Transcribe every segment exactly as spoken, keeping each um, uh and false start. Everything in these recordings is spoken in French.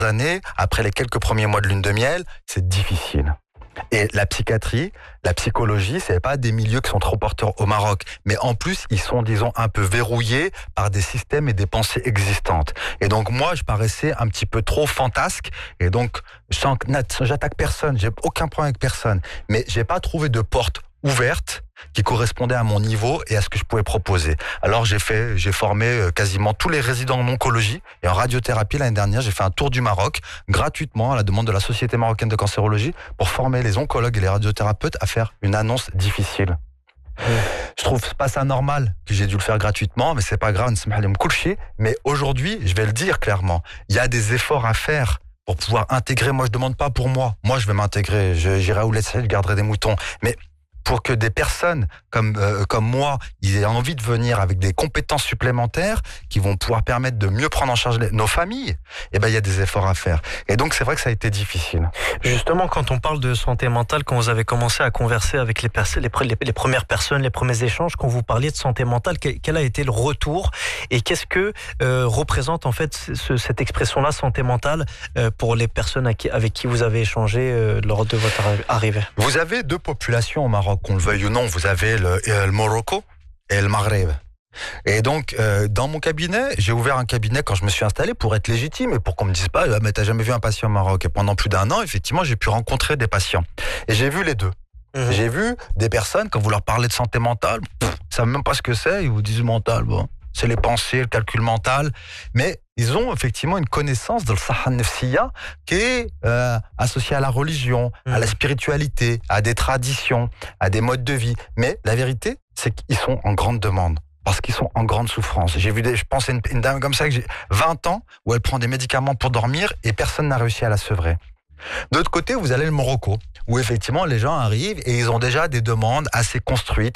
années, après les quelques premiers mois de lune de miel, c'est difficile. Et la psychiatrie, la psychologie, c'est pas des milieux qui sont trop porteurs au Maroc, mais en plus, ils sont, disons, un peu verrouillés par des systèmes et des pensées existantes. Et donc, moi, je paraissais un petit peu trop fantasque, et donc, j'attaque personne, j'ai aucun problème avec personne, mais j'ai pas trouvé de porte ouverte qui correspondait à mon niveau et à ce que je pouvais proposer. Alors j'ai fait, j'ai formé quasiment tous les résidents en oncologie et en radiothérapie l'année dernière. J'ai fait un tour du Maroc gratuitement à la demande de la Société marocaine de cancérologie pour former les oncologues et les radiothérapeutes à faire une annonce difficile. Mmh. Je trouve pas ça normal que j'ai dû le faire gratuitement, mais c'est pas grave, mais aujourd'hui, je vais le dire clairement, il y a des efforts à faire pour pouvoir intégrer. Moi, je demande pas pour moi. Moi, je vais m'intégrer. J'irai où je garderai des moutons. Mais pour que des personnes comme euh, comme moi, ils aient envie de venir avec des compétences supplémentaires qui vont pouvoir permettre de mieux prendre en charge les, nos familles, eh ben il y a des efforts à faire. Et donc c'est vrai que ça a été difficile. Justement, quand on parle de santé mentale, quand vous avez commencé à converser avec les personnes, les, les, les premières personnes, les premiers échanges, quand vous parliez de santé mentale, quel, quel a été le retour et qu'est-ce que euh, représente en fait ce, cette expression-là, santé mentale, euh, pour les personnes avec qui, avec qui vous avez échangé euh, lors de votre arrivée? Vous avez deux populations au Maroc, qu'on le veuille ou non. Vous avez le, le Morocco et le Maghreb. Et donc, euh, dans mon cabinet, j'ai ouvert un cabinet quand je me suis installé pour être légitime et pour qu'on me dise pas, mais t'as jamais vu un patient au Maroc. Et pendant plus d'un an, effectivement, j'ai pu rencontrer des patients. Et j'ai vu les deux. Mmh. J'ai vu des personnes, quand vous leur parlez de santé mentale, pff, ils savent même pas ce que c'est, ils vous disent mental, bon. C'est les pensées, le calcul mental, mais ils ont effectivement une connaissance de l'saha nefsiya qui est euh, associée à la religion, mmh. à la spiritualité, à des traditions, à des modes de vie. Mais la vérité, c'est qu'ils sont en grande demande, parce qu'ils sont en grande souffrance. J'ai vu des, je pense à une, une dame comme ça, que j'ai vingt ans, où elle prend des médicaments pour dormir et personne n'a réussi à la sevrer. De l'autre côté, vous allez le Morocco, où effectivement les gens arrivent et ils ont déjà des demandes assez construites.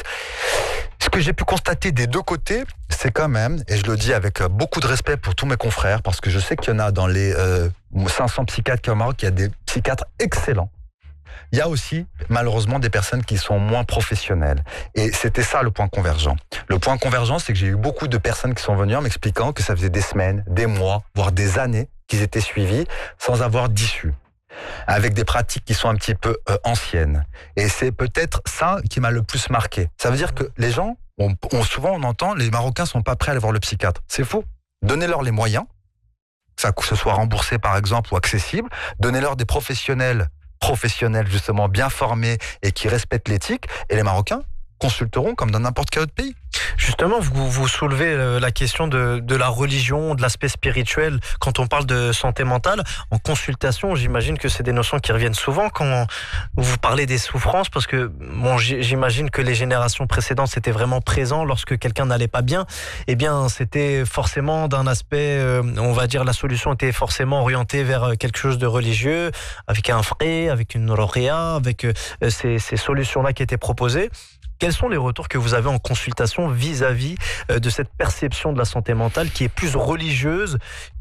Ce que j'ai pu constater des deux côtés, c'est quand même, et je le dis avec beaucoup de respect pour tous mes confrères, parce que je sais qu'il y en a dans les euh, cinq cents psychiatres qu'il y a au Maroc, il y a des psychiatres excellents. Il y a aussi, malheureusement, des personnes qui sont moins professionnelles. Et c'était ça le point convergent. Le point convergent, c'est que j'ai eu beaucoup de personnes qui sont venues en m'expliquant que ça faisait des semaines, des mois, voire des années qu'ils étaient suivis sans avoir d'issue, avec des pratiques qui sont un petit peu euh, anciennes. Et c'est peut-être ça qui m'a le plus marqué. Ça veut dire que les gens, on, on, souvent on entend, les Marocains sont pas prêts à aller voir le psychiatre. C'est faux. Donnez-leur les moyens, que, ça, que ce soit remboursé par exemple ou accessible. Donnez-leur des professionnels, professionnels justement bien formés et qui respectent l'éthique. Et les Marocains consulteront comme dans n'importe quel autre pays. Justement, vous, vous soulevez la question de, de la religion, de l'aspect spirituel. Quand on parle de santé mentale, en consultation, j'imagine que c'est des notions qui reviennent souvent quand vous parlez des souffrances, parce que bon, j'imagine que les générations précédentes, c'était vraiment présent lorsque quelqu'un n'allait pas bien. Eh bien, c'était forcément d'un aspect, euh, on va dire, la solution était forcément orientée vers quelque chose de religieux, avec un frais, avec une roria, avec euh, ces, ces solutions-là qui étaient proposées. Quels sont les retours que vous avez en consultation vis-à-vis de cette perception de la santé mentale qui est plus religieuse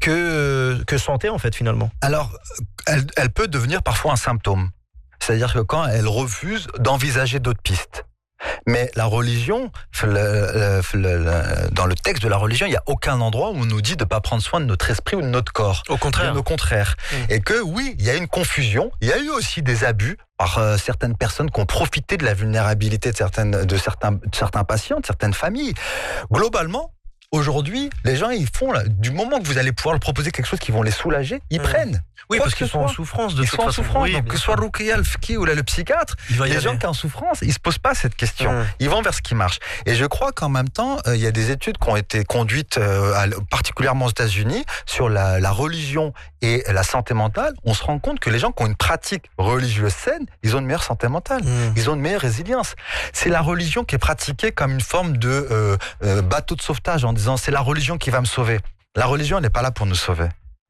que, que santé en fait finalement? Alors, elle, elle peut devenir parfois un symptôme. C'est-à-dire que quand elle refuse d'envisager d'autres pistes. Mais la religion, le, le, le, dans le texte de la religion, il n'y a aucun endroit où on nous dit de ne pas prendre soin de notre esprit ou de notre corps. Au contraire. Bien au contraire. Mmh. Et que oui, il y a une confusion, il y a eu aussi des abus par euh, certaines personnes qui ont profité de la vulnérabilité de, certaines, de, certains, de certains patients, de certaines familles. Globalement, aujourd'hui, les gens, ils font, là, du moment que vous allez pouvoir leur proposer quelque chose qui vont les soulager, ils mmh. prennent. Oui, parce qu'ils sont en souffrance de ils toute sont façon. en souffrance, oui, donc que ce soit Ruqayya, le Fki ou là, le psychiatre, les gens qui sont en souffrance, ils se posent pas cette question. Mmh. Ils vont vers ce qui marche. Et je crois qu'en même temps, euh, il y a des études qui ont été conduites, euh, à, particulièrement aux États-Unis, sur la, la religion et la santé mentale. On se rend compte que les gens qui ont une pratique religieuse saine, ils ont une meilleure santé mentale. Mmh. Ils ont une meilleure résilience. C'est la religion qui est pratiquée comme une forme de euh, euh, bateau de sauvetage, en disant c'est la religion qui va me sauver. La religion, elle n'est pas là pour nous sauver.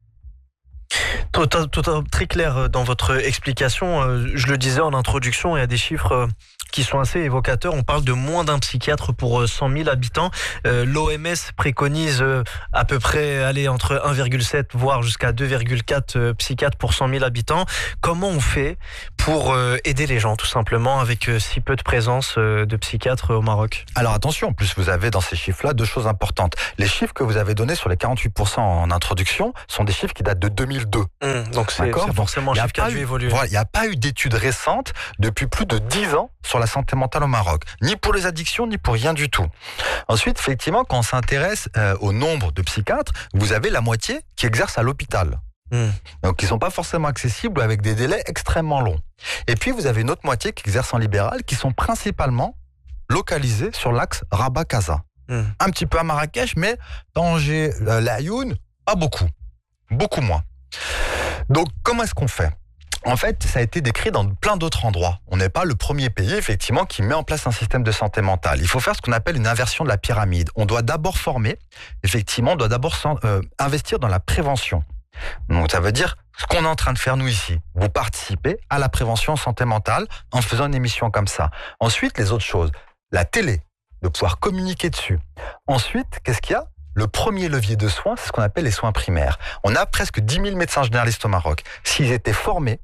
Tout, tout, tout, très clair dans votre explication. Je le disais en introduction, il y a des chiffres qui sont assez évocateurs. On parle de moins d'un psychiatre pour cent mille habitants. L'O M S préconise à peu près aller entre un virgule sept voire jusqu'à deux virgule quatre psychiatres pour cent mille habitants. Comment on fait pour pour euh, aider les gens tout simplement avec euh, si peu de présence euh, de psychiatres au Maroc? Alors attention, en plus vous avez dans ces chiffres-là deux choses importantes. Les chiffres que vous avez donnés sur les quarante-huit pour cent en introduction sont des chiffres qui datent de deux mille deux. Mmh, donc c'est forcément un chiffre qui a dû évoluer. Voilà, il n'y a pas eu d'études récentes depuis plus de dix ans sur la santé mentale au Maroc. Ni pour les addictions, ni pour rien du tout. Ensuite, effectivement, quand on s'intéresse euh, au nombre de psychiatres, vous avez la moitié qui exercent à l'hôpital. Mmh. Donc ils ne sont pas forcément accessibles avec des délais extrêmement longs. Et puis vous avez une autre moitié qui exerce en libéral, qui sont principalement localisés sur l'axe Rabat-Casa. Mmh. Un petit peu à Marrakech, mais Tanger, euh, Laayoune, pas beaucoup. Beaucoup moins. Donc comment est-ce qu'on fait ? En fait, ça a été décrit dans plein d'autres endroits. On n'est pas le premier pays, effectivement, qui met en place un système de santé mentale. Il faut faire ce qu'on appelle une inversion de la pyramide. On doit d'abord former, effectivement, on doit d'abord euh, investir dans la prévention. Donc ça veut dire ce qu'on est en train de faire nous ici. Vous participez à la prévention en santé mentale en faisant une émission comme ça. Ensuite, les autres choses. La télé, de pouvoir communiquer dessus. Ensuite, qu'est-ce qu'il y a ? Le premier levier de soins, c'est ce qu'on appelle les soins primaires. On a presque dix mille médecins généralistes au Maroc. S'ils étaient formés,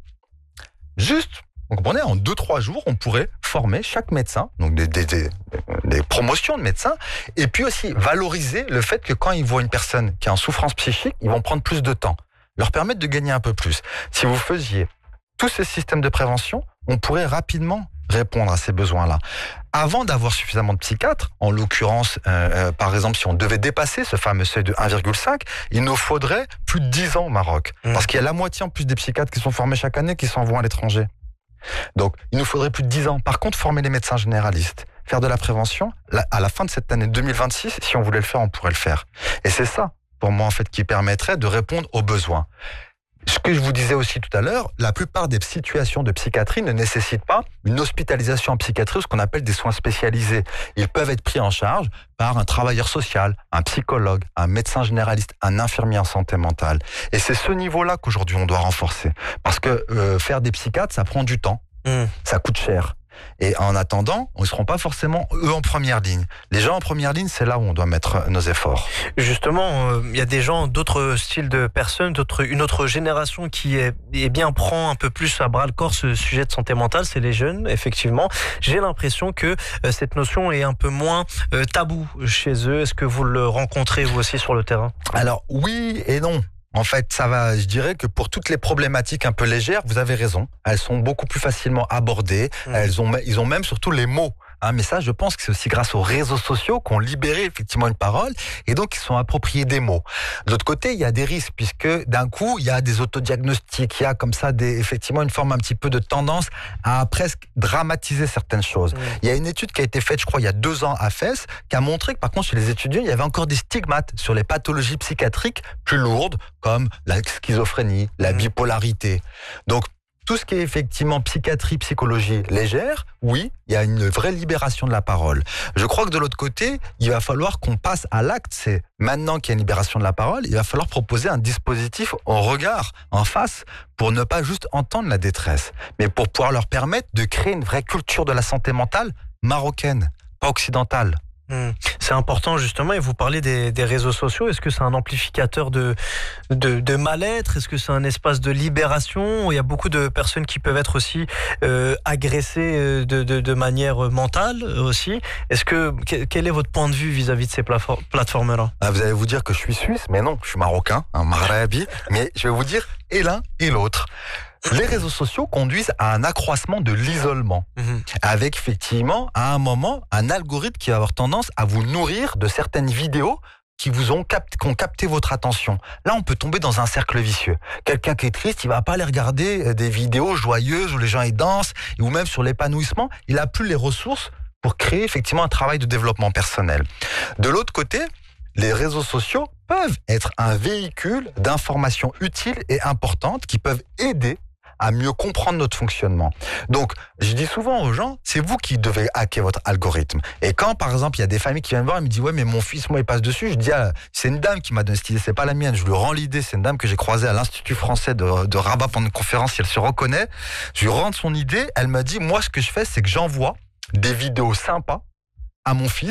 juste, vous comprenez, en deux trois jours, on pourrait former chaque médecin, donc des, des, des, des promotions de médecins, et puis aussi valoriser le fait que quand ils voient une personne qui est en souffrance psychique, ils vont prendre plus de temps, leur permettre de gagner un peu plus. Si vous faisiez tous ces systèmes de prévention, on pourrait rapidement répondre à ces besoins-là. Avant d'avoir suffisamment de psychiatres, en l'occurrence, euh, euh, par exemple, si on devait dépasser ce fameux seuil de un virgule cinq, il nous faudrait plus de dix ans au Maroc. Mmh. Parce qu'il y a la moitié en plus des psychiatres qui sont formés chaque année qui s'en vont à l'étranger. Donc, il nous faudrait plus de dix ans. Par contre, former les médecins généralistes, faire de la prévention, là, à la fin de cette année deux mille vingt-six, si on voulait le faire, on pourrait le faire. Et c'est ça, pour moi, en fait, qui permettrait de répondre aux besoins. Ce que je vous disais aussi tout à l'heure, la plupart des situations de psychiatrie ne nécessitent pas une hospitalisation en psychiatrie ou ce qu'on appelle des soins spécialisés. Ils peuvent être pris en charge par un travailleur social, un psychologue, un médecin généraliste, un infirmier en santé mentale. Et c'est ce niveau-là qu'aujourd'hui on doit renforcer. Parce que euh, faire des psychiatres, ça prend du temps, mmh. ça coûte cher. Et en attendant, ils ne seront pas forcément eux en première ligne. Les gens en première ligne, c'est là où on doit mettre nos efforts. Justement, il euh, y a des gens, d'autres styles de personnes, d'autres, une autre génération qui est, est bien prend un peu plus à bras le corps ce sujet de santé mentale, c'est les jeunes, effectivement. J'ai l'impression que euh, cette notion est un peu moins euh, tabou chez eux. Est-ce que vous le rencontrez vous aussi sur le terrain ? Alors oui et non. En fait, ça va, je dirais que pour toutes les problématiques un peu légères, vous avez raison. Elles sont beaucoup plus facilement abordées. Mmh. Elles ont, ils ont même surtout les mots. Hein, mais ça, je pense que c'est aussi grâce aux réseaux sociaux qu'on libéré effectivement une parole et donc ils sont appropriés des mots. De l'autre côté, il y a des risques puisque d'un coup, il y a des autodiagnostics, il y a comme ça des, effectivement une forme un petit peu de tendance à presque dramatiser certaines choses. Mmh. Il y a une étude qui a été faite, je crois, il y a deux ans à Fès, qui a montré que par contre, chez les étudiants, il y avait encore des stigmates sur les pathologies psychiatriques plus lourdes comme la schizophrénie, la mmh. bipolarité. Donc, tout ce qui est effectivement psychiatrie, psychologie légère, oui, il y a une vraie libération de la parole. Je crois que de l'autre côté, il va falloir qu'on passe à l'acte. C'est maintenant qu'il y a une libération de la parole, il va falloir proposer un dispositif en regard, en face, pour ne pas juste entendre la détresse, mais pour pouvoir leur permettre de créer une vraie culture de la santé mentale marocaine, pas occidentale. C'est important justement, et vous parlez des, des réseaux sociaux. Est-ce que c'est un amplificateur de, de, de mal-être? Est-ce que c'est un espace de libération? Il y a beaucoup de personnes qui peuvent être aussi euh, agressées de, de, de manière mentale aussi. Est-ce que, quel est votre point de vue vis-à-vis de ces plateformes-là? Ah, vous allez vous dire que je suis suisse, mais non, je suis marocain, un maghrabi, mais je vais vous dire et l'un et l'autre. Les réseaux sociaux conduisent à un accroissement de l'isolement, mmh. avec effectivement, à un moment, un algorithme qui va avoir tendance à vous nourrir de certaines vidéos qui vous ont, capté, qui ont capté votre attention. Là, on peut tomber dans un cercle vicieux. Quelqu'un qui est triste, il va pas aller regarder des vidéos joyeuses où les gens y dansent, ou même sur l'épanouissement. Il a plus les ressources pour créer effectivement un travail de développement personnel. De l'autre côté, les réseaux sociaux peuvent être un véhicule d'informations utiles et importantes qui peuvent aider à mieux comprendre notre fonctionnement. Donc, je dis souvent aux gens, c'est vous qui devez hacker votre algorithme. Et quand, par exemple, il y a des familles qui viennent me voir et me disent « Ouais, mais mon fils, moi, il passe dessus », je dis ah, « C'est une dame qui m'a donné cette idée, c'est pas la mienne. » Je lui rends l'idée, c'est une dame que j'ai croisée à l'Institut français de, de Rabat pendant une conférence, si elle se reconnaît. Je lui rends son idée, elle m'a dit « Moi, ce que je fais, c'est que j'envoie des vidéos sympas à mon fils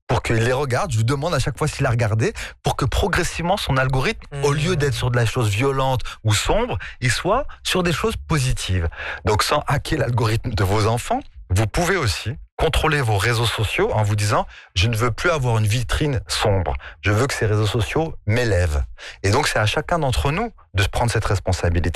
pour qu'il les regarde. Je lui demande à chaque fois s'il a regardé pour que progressivement son algorithme, mmh. au lieu d'être sur de la chose violente ou sombre, il soit sur des choses positives. Donc sans hacker l'algorithme de vos enfants, vous pouvez aussi contrôler vos réseaux sociaux en vous disant « je ne veux plus avoir une vitrine sombre, je veux que ces réseaux sociaux m'élèvent ». Et donc c'est à chacun d'entre nous de se prendre cette responsabilité.